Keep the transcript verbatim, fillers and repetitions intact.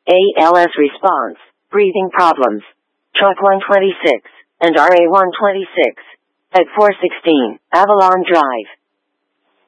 A L S response, breathing problems. Truck one twenty-six and R A one twenty-six at four sixteen Avalon Drive.